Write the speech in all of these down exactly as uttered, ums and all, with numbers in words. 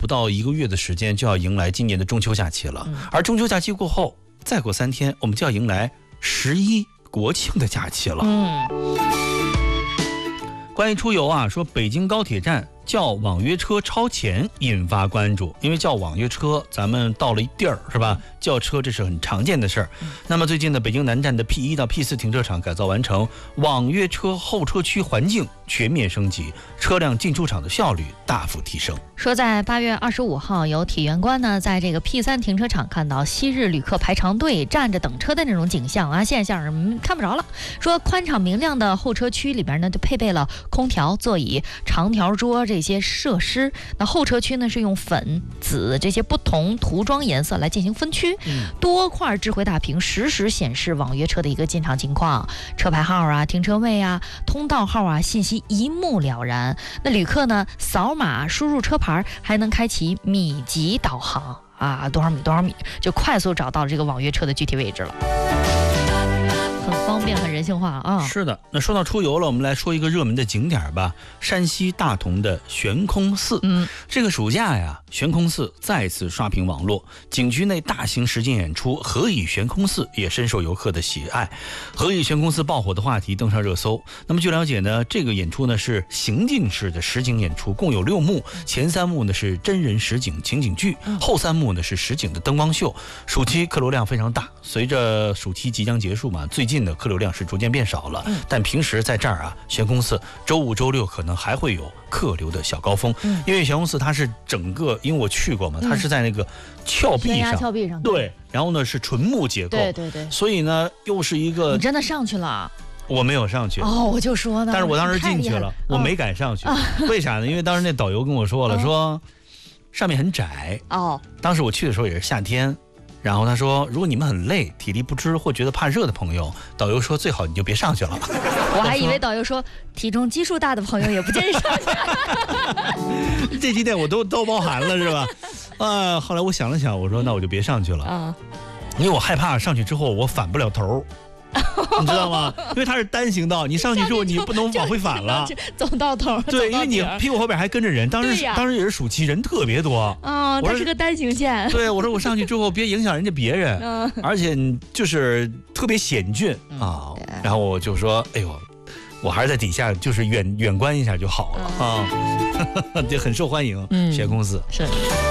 不到一个月的时间就要迎来今年的中秋假期了，嗯、而中秋假期过后，再过三天，我们就要迎来十一国庆的假期了。嗯，关于出游啊，说北京高铁站叫网约车超前引发关注，因为叫网约车，咱们到了一地儿是吧？叫车这是很常见的事儿。嗯、那么最近呢，北京南站的 P 一到 P 四停车场改造完成，网约车候车区环境全面升级，车辆进出场的效率大幅提升。 说在八月二十五号，有体员官呢在这个 P 三停车场看到昔日旅客排长队站着等车的那种景象啊，现象嗯看不着了。说宽敞明亮的候车区里边呢，就配备了空调、座椅、长条桌这些设施。那候车区呢是用粉、紫这些不同涂装颜色来进行分区，嗯、多块智慧大屏实时显示网约车的一个进场情况，车牌号啊、停车位啊、通道号啊，信息一目了然。那旅客呢扫码输入车牌，还能开启米级导航啊，多少米多少米，就快速找到这个网约车的具体位置了。很方便，很人性化啊！ 是的，那说到出游了，我们来说一个热门的景点吧。山西大同的悬空寺，嗯，这个暑假呀，悬空寺再次刷屏网络，景区内大型实景演出《何以悬空寺》也深受游客的喜爱。何以悬空寺爆火的话题登上热搜。那么据了解呢，这个演出呢是行进式的实景演出，共有六幕，前三幕呢是真人实景情景剧，后三幕呢是实景的灯光秀。暑期客流量非常大，随着暑期即将结束嘛，最近的客流量是逐渐变少了，但平时在这儿啊，悬空寺周五周六可能还会有客流的小高峰，嗯、因为悬空寺它是整个，因为我去过嘛，它是在那个峭壁上， 峭壁上， 对，然后呢是纯木结构， 对对对， 所以呢又是一个， 你真的上去了？ 我没有上去哦，我就说呢， 但是我当时进去了，我没敢上去，哦、为啥呢？因为当时那导游跟我说了，哦、说上面很窄哦，当时我去的时候也是夏天。然后他说，如果你们很累、体力不支或觉得怕热的朋友，导游说最好你就别上去了。 我还以为导游说体重基数大的朋友也不建议上去。 这几点我都都包含了是吧？啊，后来我想了想，我说那我就别上去了，啊，因为我害怕上去之后我反不了头。你知道吗？因为它是单行道，你上去之后你不能往回返了， 走到头。 对，因为你屁股后边还跟着人，当时当时也是暑期，人特别多啊，它是个单行线。 对，我说我上去之后别影响人家别人，嗯、而且就是特别险峻啊。嗯、然后我就说，哎呦，我还是在底下，就是远远观一下就好了、嗯、啊，这很受欢迎。嗯，悬空寺是。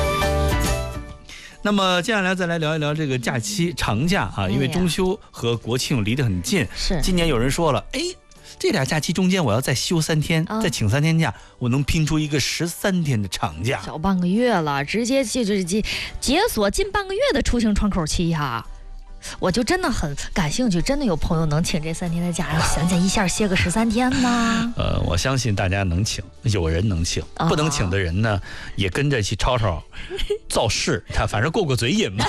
那么接下来再来聊一聊这个假期长假啊，因为中秋和国庆离得很近， 是今年有人说了，哎，这俩假期中间我要再休三天，啊、再请三天假，我能拼出一个十三天的长假， 小半个月了，直接就是解解锁近半个月的出行窗口期呀。我就真的很感兴趣，真的有朋友能请这三天的假，然后想想一下歇个十三天吗？ 呃，我相信大家能请，有人能请，哦、不能请的人呢，也跟着去吵吵造势，他反正过过嘴瘾嘛。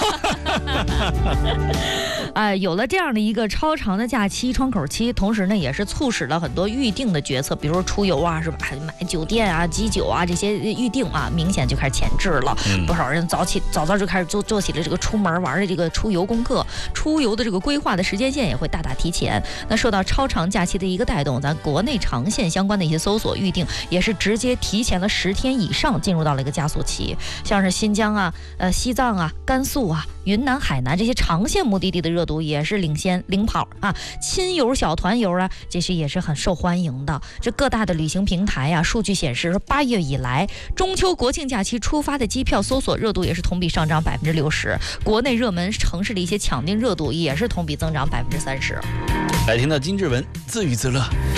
哎，有了这样的一个超长的假期窗口期，同时呢，也是促使了很多预定的决策，比如说出游啊，是吧？买酒店啊、机酒啊这些预定啊，明显就开始前置了。嗯、不少人早起早早就开始做做起了这个出门玩的这个出游功课。出游的这个规划的时间线也会大大提前。那受到超长假期的一个带动，咱国内长线相关的一些搜索预定也是直接提前了十天以上，进入到了一个加速期。像是新疆啊、呃西藏啊、甘肃啊、云南、海南这些长线目的地的热度也是领先领跑啊。亲游、小团游啊，这些也是很受欢迎的。这各大的旅行平台啊，数据显示，八月以来，中秋国庆假期出发的机票搜索热度也是同比上涨百分之六十。国内热门城市的一些抢订热度也是同比增长百分之三十。 来听到金志文自娱自乐。